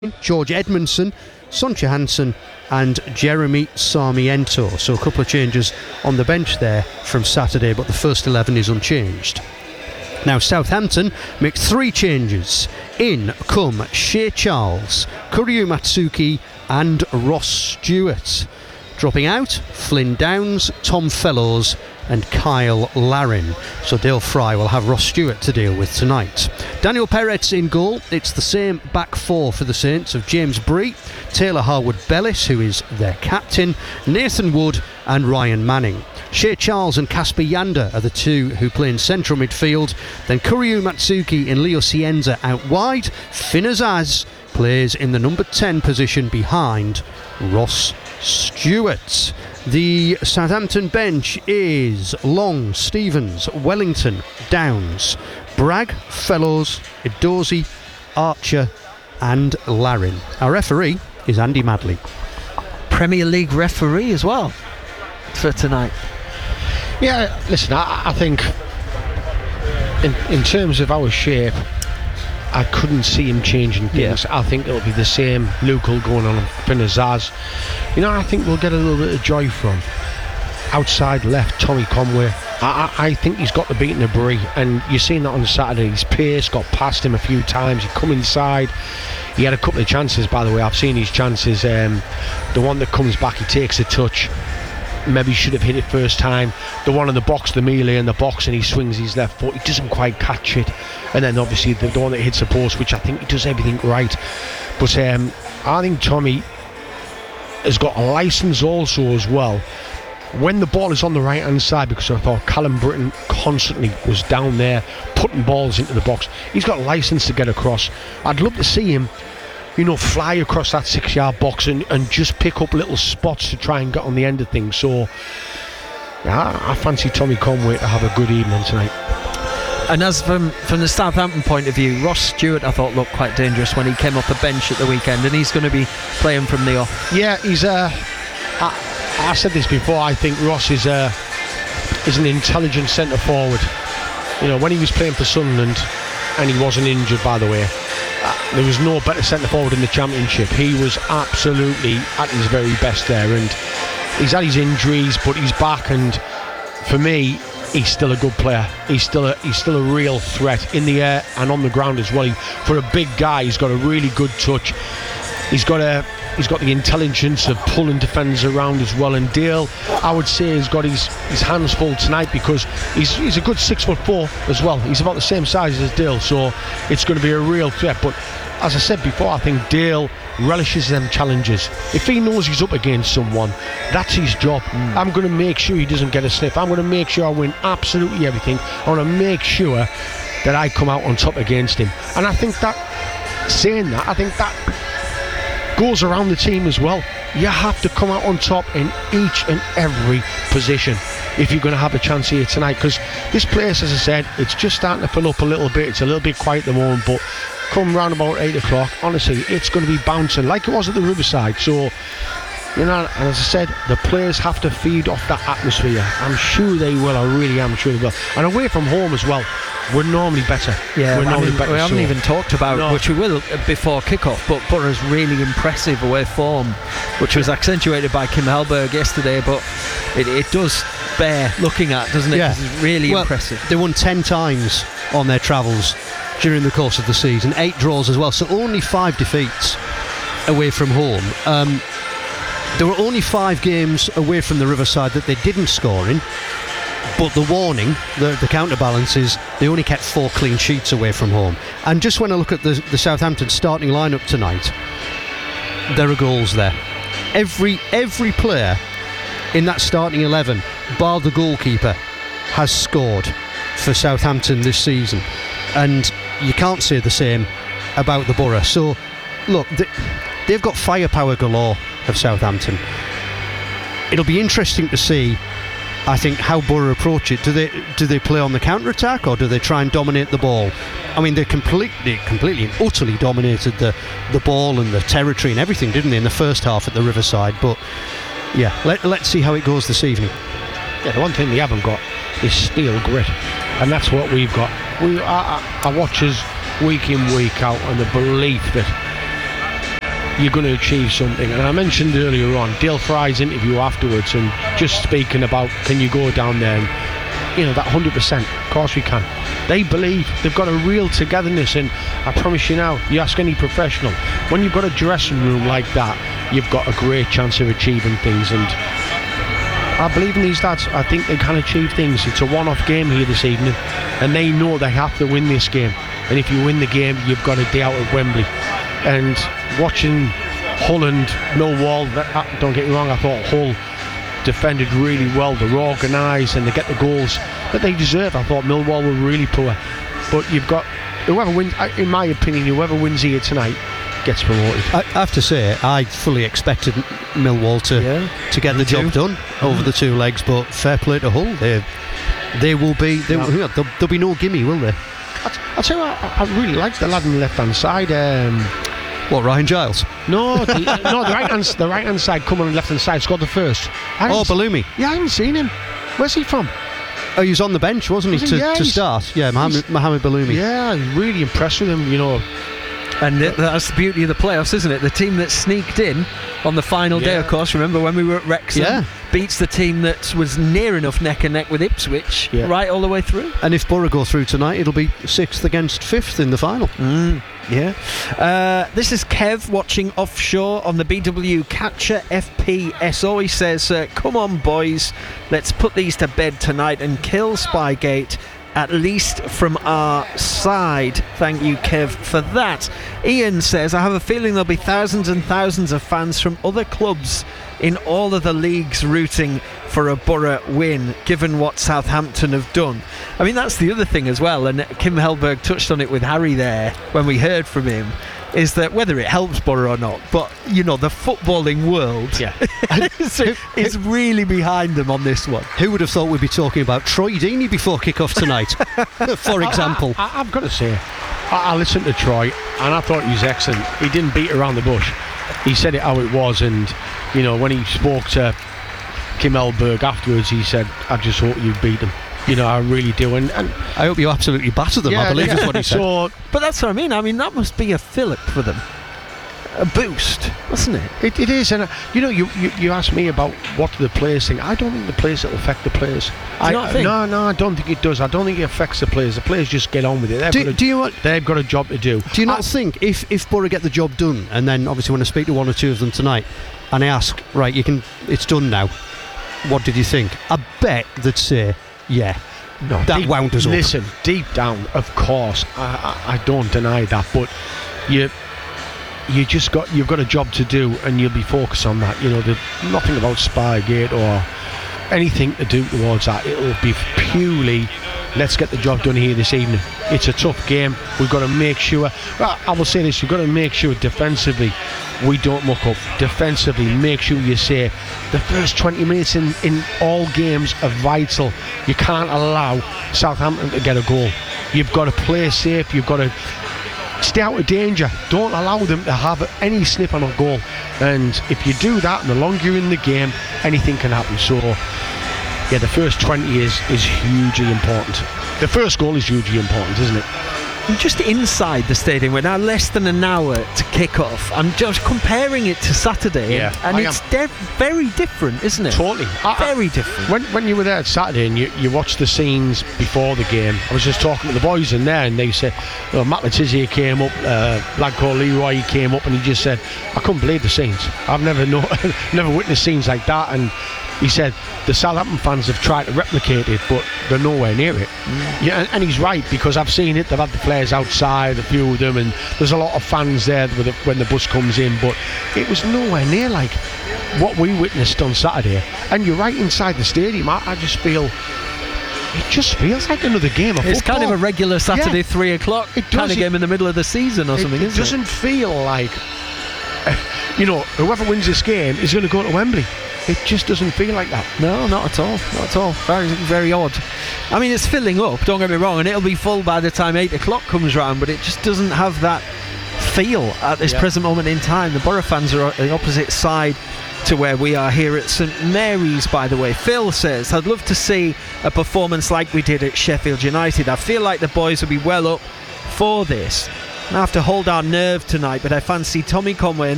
George Edmondson, Soncha Hansen and Jeremy Sarmiento. So a couple of changes on the bench there from Saturday, but the first 11 is unchanged. Now Southampton make 3 changes. In come Shea Charles, Kuryu Matsuki and Ross Stewart. Dropping out, Flynn Downs, Tom Fellows and Kyle Larin. So Dale Fry will have Ross Stewart to deal with tonight. Daniel Peretz in goal. It's the same back four for the Saints of James Bree, Taylor Harwood-Bellis, who is their captain, Nathan Wood and Ryan Manning. Shea Charles and Casper Yander are the two who play in central midfield. Then Kuryu Matsuki and Leo Cienza out wide. Finn Azaz plays in the number 10 position behind Ross Stewart. The Southampton bench is Long, Stevens, Wellington, Downs, Bragg, Fellows, Edozie, Archer and Larin. Our referee is Andy Madley. Premier League referee as well for tonight. Yeah, listen, I think in terms of our shape, I couldn't see him changing things. I think it'll be the same Lucal going on Finn Azaz. You know, I think we'll get a little bit of joy from outside left Tommy Conway. I think he's got the beating of Bree, and you've seen that on Saturday. His pace got past him a few times. He come inside. He had a couple of chances, by the way. I've seen his chances. The one that comes back, he takes a touch. Maybe he should have hit it first time. The one in the box, the melee in the box, and he swings his left foot. He doesn't quite catch it. And then obviously the one that hits the post, which I think he does everything right. But I think Tommy has got a licence also as well. When the ball is on the right hand side, because I thought Callum Britton constantly was down there putting balls into the box, he's got a licence to get across. I'd love to see him, you know, fly across that 6-yard box and just pick up little spots to try and get on the end of things. So yeah, I fancy Tommy Conway to have a good evening tonight. And as from the Southampton point of view, Ross Stewart I thought looked quite dangerous when he came off the bench at the weekend, and he's going to be playing from the off. Yeah, he's I said this before, I think Ross is an intelligent centre forward. You know, when he was playing for Sunderland, and he wasn't injured, by the way, there was no better centre forward in the Championship. He was absolutely at his very best there, and he's had his injuries, but he's back, and for me, he's still a good player. He's still a real threat in the air and on the ground as well. For a big guy, he's got a really good touch. He's got the intelligence of pulling defenders around as well. And Dale, I would say, has got his hands full tonight, because he's a good 6'4" as well. He's about the same size as Dale, so it's going to be a real threat. But as I said before, I think Dale relishes them challenges. If he knows he's up against someone, that's his job. I'm going to make sure he doesn't get a sniff. I'm going to make sure I win absolutely everything. I want to make sure that I come out on top against him. And I think that, saying that, I think that goes around the team as well. You have to come out on top in each and every position if you're going to have a chance here tonight, because this place, as I said, it's just starting to fill up a little bit. It's a little bit quiet at the moment, but come round about 8 o'clock, honestly, it's going to be bouncing like it was at the Riverside. So, you know, and as I said, the players have to feed off that atmosphere. I'm sure they will. I really am sure they will. And away from home as well, we're normally better. Yeah, we haven't even talked about which we will before kick-off, but Borough's really impressive away form, which was accentuated by Kim Hellberg yesterday, but it does bear looking at, doesn't it? Yeah. It's really impressive. They won 10 times on their travels during the course of the season, 8 draws as well, so only 5 defeats away from home. There were only 5 games away from the Riverside that they didn't score in, but the warning, the counterbalance is they only kept 4 clean sheets away from home. And just when I look at the Southampton starting lineup tonight, there are goals there. Every player in that starting 11, bar the goalkeeper, has scored for Southampton this season, and you can't say the same about the Borough. So look, they've got firepower galore of Southampton. It'll be interesting to see, I think, how Borough approach it. Do they play on the counter-attack, or do they try and dominate the ball? I mean, they completely and utterly dominated the ball and the territory and everything, didn't they, in the first half at the Riverside? But yeah, let's see how it goes this evening. Yeah, the one thing they haven't got is steel grit, and that's what we've got. I watch us week in, week out, and the belief that you're going to achieve something. And I mentioned earlier on Dale Fry's interview afterwards, and just speaking about, can you go down there and, that 100%, of course we can. They believe, they've got a real togetherness, and I promise you now, you ask any professional, when you've got a dressing room like that, you've got a great chance of achieving things. And I believe in these lads. I think they can achieve things. It's a one-off game here this evening, and they know they have to win this game. And if you win the game, you've got a day out at Wembley. And watching Hull and Millwall, don't get me wrong, I thought Hull defended really well. They're organised and they get the goals that they deserve. I thought Millwall were really poor. But you've got whoever wins, in my opinion, whoever wins here tonight gets promoted. I have to say, I fully expected Millwall to get the job done over the 2 legs, but fair play to Hull. They will be. There'll be no gimme, will there? I'll tell you what, I really like the lad on the left-hand side. What, Ryan Giles? No, the right-hand side, come on the left-hand side, scored the first. Bellumi. Yeah, I haven't seen him. Where's he from? Oh, he was on the bench, wasn't he, to start? Yeah, Mohamed Bellumi. Yeah, I was really impressed with him, And that's the beauty of the playoffs, isn't it? The team that sneaked in on the final day, of course, remember when we were at Wrexham, beats the team that was near enough neck and neck with Ipswich, right all the way through. And if Borough go through tonight, it'll be 6th against 5th in the final. This is Kev watching offshore on the BW Catcher FPSO. He says, come on boys, let's put these to bed tonight and kill Spygate, at least from our side. Thank you, Kev, for that. Ian says, I have a feeling there'll be thousands and thousands of fans from other clubs in all of the leagues rooting for a Borough win, given what Southampton have done. I mean, that's the other thing as well, and Kim Hellberg touched on it with Harry there when we heard from him, is that whether it helps Borough or not, but the footballing world is really behind them on this one. Who would have thought we'd be talking about Troy Deeney before kick-off tonight, for example? I've got to say, I listened to Troy and I thought he was excellent. He didn't beat around the bush. He said it how it was, and when he spoke to Kim Hellberg afterwards, he said, I just hope you beat them. I really do, and I hope you absolutely batter them. I believe is what he said. But that's what I mean. I mean, that must be a fillip for them, a boost, wasn't it? It is, and you asked me about what do the players think. I don't think the players will affect the players. Do you not think? No, I don't think it does. I don't think it affects the players. The players just get on with it. They've got a job to do. Do you not think if Borough get the job done, and then obviously when I speak to 1 or 2 of them tonight, and I ask, right, it's done now, what did you think? I bet they'd say, that wound us up. Listen, deep down, of course, I don't deny that, but you've got a job to do, and you'll be focused on that. There's nothing about Spygate or anything to do towards that. It'll be purely, let's get the job done here this evening. It's a tough game. We've got to make sure, I will say this, we've got to make sure defensively we don't muck up. Defensively, make sure you say the first 20 minutes in all games are vital. You can't allow Southampton to get a goal. You've got to play safe. You've got to stay out of danger. Don't allow them to have any snip on a goal. And if you do that, and the longer you're in the game, anything can happen. So the first 20 is hugely important. The first goal is hugely important, isn't it? And just inside the stadium, we're now less than an hour to kick off. I'm just comparing it to Saturday, and it's very different, isn't it? Totally. Very different. When you were there at Saturday and you watched the scenes before the game, I was just talking to the boys in there, and they said, Matt Letizia came up, a lad called Leroy, he came up, and he just said, I couldn't believe the scenes. I've never witnessed scenes like that. And he said the Southampton fans have tried to replicate it, but they're nowhere near it. Yeah, and he's right, because I've seen it. They've had the players outside, a few of them, and there's a lot of fans there when the bus comes in, but it was nowhere near like what we witnessed on Saturday. And you're right, inside the stadium, I just feel it just feels like another game of football. It's kind of a regular Saturday 3 o'clock kind of game in the middle of the season or something, isn't it? It doesn't feel like whoever wins this game is going to go to Wembley. It just doesn't feel like that. No, not at all. Not at all. Very, very odd. I mean, it's filling up, don't get me wrong, and it'll be full by the time 8 o'clock comes round, but it just doesn't have that feel at this present moment in time. The Borough fans are on the opposite side to where we are here at St Mary's, by the way. Phil says, I'd love to see a performance like we did at Sheffield United. I feel like the boys will be well up for this. I have to hold our nerve tonight, but I fancy Tommy Conway and